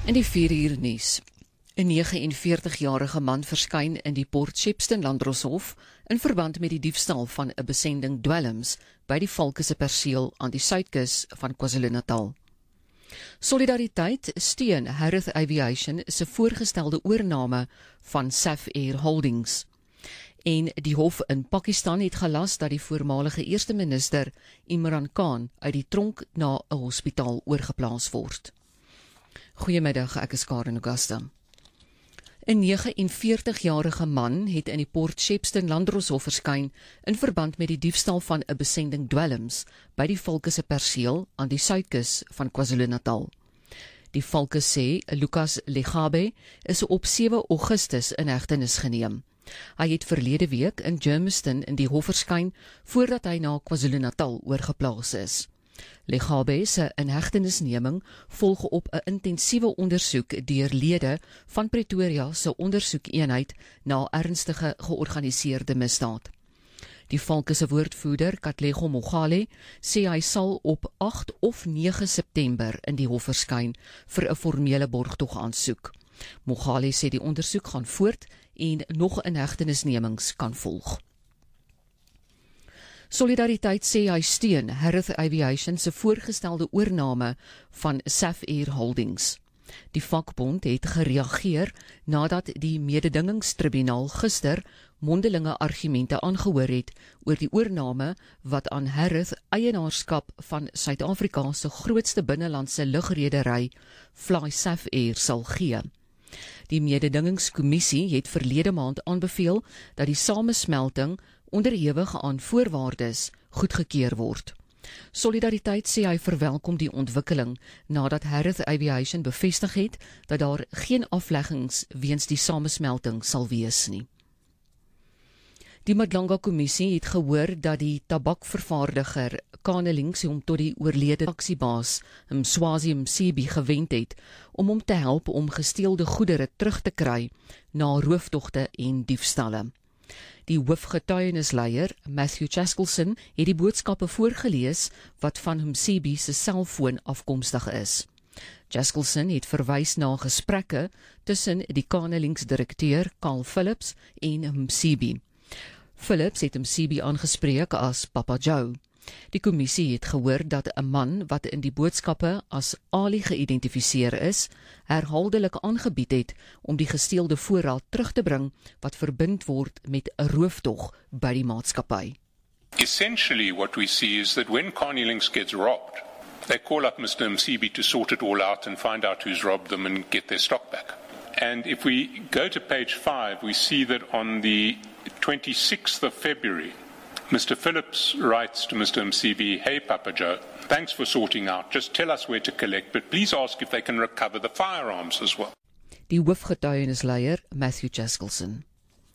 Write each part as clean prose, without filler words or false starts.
In die 4 uur nuus. 'n 49-jarige man verskyn in die Port Shepstone Landdroshof in verband met die diefstal van 'n besending dwelms by die Valke perseel aan die suidkus van KwaZulu-Natal. Solidariteit steun Harith Aviation se voorgestelde oorname van SAF Air Holdings. En die hof in Pakistan het gelas dat die voormalige eerste minister Imran Khan uit die tronk na 'n hospitaal oorgeplaas word. Goeiemiddag, ek is Karen Augusta. 'n 49-jarige man het in die Port Shepstone Landdroshof verskyn in verband met die diefstal van 'n besending dwelms by die Valke perseel aan die suidkus van KwaZulu-Natal. Die Valke sê Lucas Legabe is op 7 Augustus in hegtenis geneem. Hy het verlede week in Germiston in die hof verskyn voordat hy na KwaZulu-Natal oorgeplaas is. Legabe se inhegtenisneming volg op 'n intensiewe ondersoek deur lede van Pretoria se ondersoekeenheid na ernstige georganiseerde misdaad. Die Valke se woordvoerder, Katlego Mogale, sê hy sal op 8 of 9 September in die hof verskyn vir 'n formele borgtog aansoek. Mogale sê die ondersoek gaan voort en nog inhegtenisnemings kan volg. Solidariteit sê hy steun Harith Aviation se voorgestelde oorname van SAF Air Holdings. Die vakbond het gereageer nadat die mededingingstribunaal gister mondelinge argumente aangehoor het oor die oorname wat aan Harith eienaarskap van Suid-Afrika se grootste binnelandse lugredery FlySAF Air sal gee. Die mededingingskommissie het verlede maand aanbeveel dat die samesmelting onderhewig aan voorwaardes goedgekeur word. Solidariteit sê hy verwelkom die ontwikkeling nadat Harith Aviation bevestig het dat daar geen afleggings weens die samesmelting sal wees nie. Die Madlanga-kommissie het gehoor dat die tabakvervaardiger Kanelings hom tot die oorlede taksibaas Mswazi Msebi gewend het om hom te help om gesteelde goedere terug te kry na roofdogte en diefstalle. Die hoofgetuienisleier, Matthew Chaskelson, het die boodskappe voorgelees wat van Msebi se selfoon afkomstig is. Chaskelson het verwys na gesprekke tussen die Kanelings-direkteur Carl Phillips en Msebi. Phillips het Msebi aangespreek as Papa Joe. Die kommissie het gehoor dat 'n man wat in die boodskappe as Ali geïdentifiseer is, herhaaldelik aangebied het om die gesteelde voorraad terug te bring wat verbind word met 'n roofdog by die maatskappy. Essentially what we see is that when Carnelings gets robbed, they call up Mr. Msebi to sort it all out and find out who's robbed them and get their stock back. And if we go to page 5, we see that on the 26th of February, Mr. Phillips writes to Mr. Msebi, "Hey Papa Joe, thanks for sorting out. Just tell us where to collect, but please ask if they can recover the firearms as well." Die hoofgetuienisleier, Matthew Chaskelson.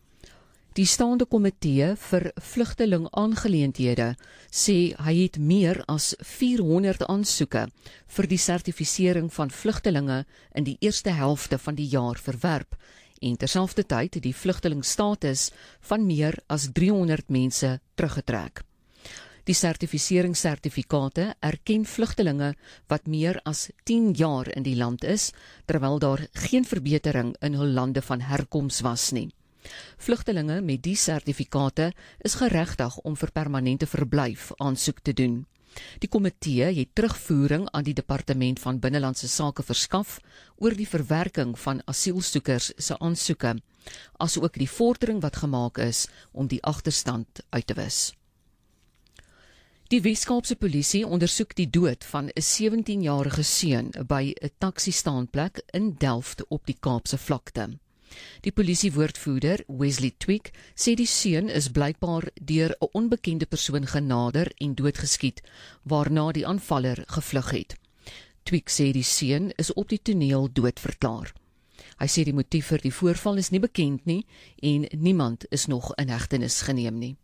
Die staande komitee vir vlugteling-aangeleenthede sê hy het meer as 400 aansoeke vir die sertifisering van vlugtelinge in die eerste helfte van die jaar verwerp en terselfdertyd die vlugtelingstatus van meer as 300 mense teruggetrek. Die sertifiseringssertifikate erken vlugtelinge wat meer as 10 jaar in die land is, terwyl daar geen verbetering in hul lande van herkoms was nie. Vlugtelinge met die sertifikate is geregtig om vir permanente verblyf aansoek te doen. Die komitee het terugvoering aan die Departement van Binnelandse Sake verskaf oor die verwerking van asielsoekers se aansoeke, asook die vordering wat gemaak is om die agterstand uit te wis. Die Weskaapse polisie ondersoek die dood van 'n 17-jarige seun by 'n taksistaanplek in Delft op die Kaapse vlakte. Die polisiewoordvoerder, Wesley Twig, sê die seun is blykbaar deur 'n onbekende persoon genader en doodgeskiet, waarna die aanvaller gevlug het. Twig sê die seun is op die toneel doodverklaar. Hy sê die motief vir die voorval is nie bekend nie en niemand is nog in hegtenis geneem nie.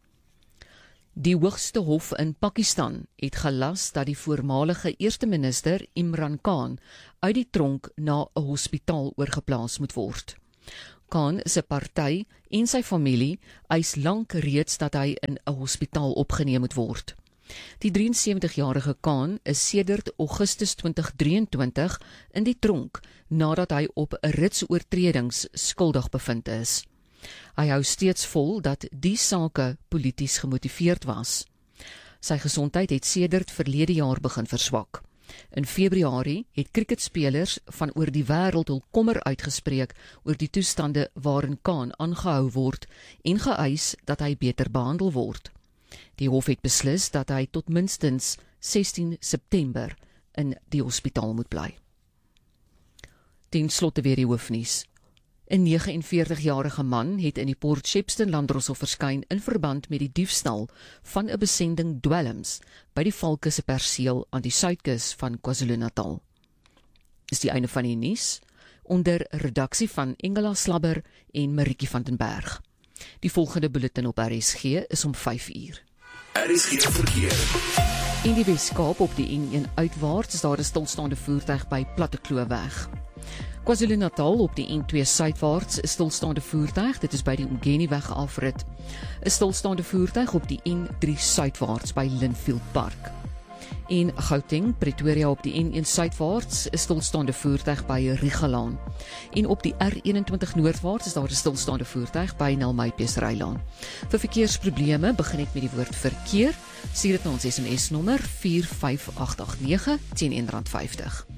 Die hoogste hof in Pakistan het gelas dat die voormalige eerste minister Imran Khan uit die tronk na 'n hospitaal oorgeplaas moet word. Khan se party en sy familie eis lank reeds dat hy in 'n hospitaal opgeneem moet word. Die 73-jarige Khan is sedert Augustus 2023 in die tronk nadat hy op 'n rits oortredings skuldig bevind is. Hy hou steeds vol dat die sake polities gemotiveerd was. Sy gesondheid het sedert verlede jaar begin verswak. In Februarie het cricketspelers van oor die wêreld hul kommer uitgespreek oor die toestande waarin Khan aangehou word en geëis dat hy beter behandel word. Die hof het beslis dat hy tot minstens 16 September in die hospitaal moet bly. Ten slotte weer die hoofnuus. 'n 49-jarige man het in die Port Shepstone Landdroshof verskyn in verband met die diefstal van 'n besending dwelms by die Valke se perseel aan die suidkus van KwaZulu-Natal. Is die einde van die nuus onder redaksie van Engela Slabber en Marieke van den Berg. Die volgende bulletin op RSG is om 5:00. RSG verkeer. In die Weskaap op die N1 uitwaarts is daar 'n stilstaande voertuig by Platteklooweg. KwaZulu-Natal op die N2 suidwaarts is stilstaande voertuig, dit is by die Umgeniweg afrit. 'n Stilstaande voertuig op die N3 suidwaarts by Linfield Park. En Gauteng, Pretoria op die N1 suidwaarts is stilstaande voertuig by Rigalaan. En op die R21 noordwaarts is daar 'n stilstaande voertuig by Nelmypeesrylaan. Vir verkeersprobleme begin ek met die woord verkeer. Stuur dit na ons SMS nommer 45889 teen R1.50.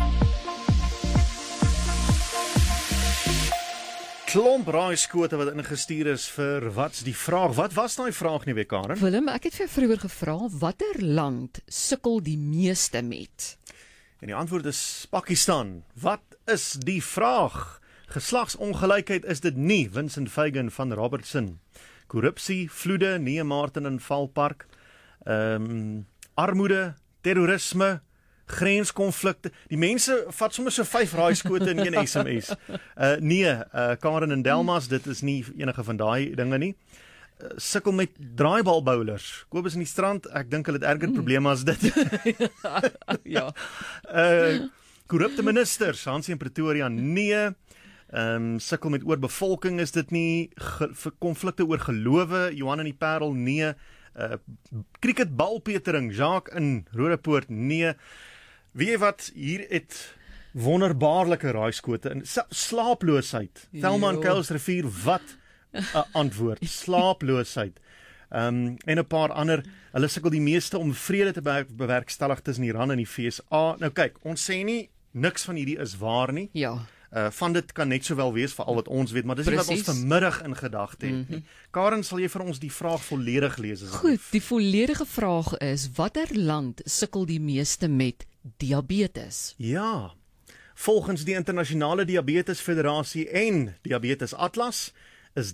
Klomp raaiskote wat ingestuur is vir wat's die vraag. Wat was daai vraag nie, Karen? Willem, ek het vir vroeër gevra, watter land sukkel die meeste met? En die antwoord is Pakistan. Wat is die vraag? Geslagsongelykheid is dit nie, Vincent Fagan van Robertson. Korrupsie, vloede, nee Martin in Valpark. Armoede, terrorisme, grenskonflikte. Die mense vat sommer so 5 raaiskote in een SMS. Karen en Delmas, dit is nie enige van daai dinge nie. Sukkel met draaibalbowlers. Kobus in die strand, ek dink hulle het erger probleme as dit. Ja. Korrupte ministers, Hansie in Pretoria, nee. Sukkel met oorbevolking is dit nie. Konflikte oor gelowe, Johan in die Parel, nee. Cricketbalpetering, Jacques in Rodepoort, nee. Weet jy wat, hier het wonderbaarlike raaiskote in slaaploosheid. Thelma en Kuilsrivier, wat 'n antwoord. Slaaploosheid. En 'n paar ander, hulle sukkel die meeste om vrede te bewerkstellig tussen Iran en die VSA. Nou kyk, ons sê nie niks van hierdie is waar nie. Ja. Van dit kan net sowel wees vir al wat ons weet, maar dis nie wat ons vanmiddag in gedagte het nie. Karen, sal jy vir ons die vraag volledig lees asseblief? Goed, die volledige vraag is, watter land sukkel die meeste met diabetes? Ja, volgens die Internasionale Diabetes Federasie en Diabetes Atlas is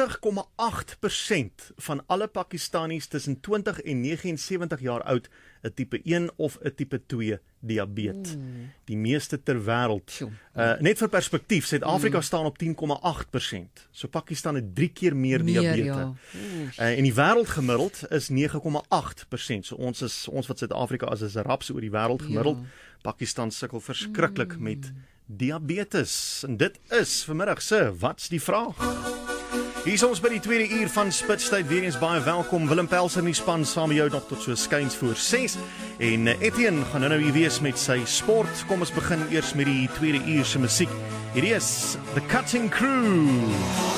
30,8% van alle Pakistanis tussen 20 en 79 jaar oud 'n tipe 1 of 'n tipe 2 diabetes. Die meeste ter wêreld. Net vir perspektief, Suid-Afrika staan op 10,8%. So Pakistan het 3 keer meer diabetes. Ja. En die wêreldgemiddeld is 9,8%. So ons wat Suid-Afrika as 'n raps oor die wêreld gemiddeld. Ja. Pakistan sukkel verskriklik met diabetes. En dit is vanmiddag se wat's die vraag? Hier is ons by die tweede uur van Spitstyd. Weer eens baie welkom. Willem Pelser in die span saam met jou nog tot so skuins voor 6. En Etienne gaan nou hier wees met sy sport. Kom ons begin eers met die tweede uur se musiek. Hierdie is The Cutting Crew.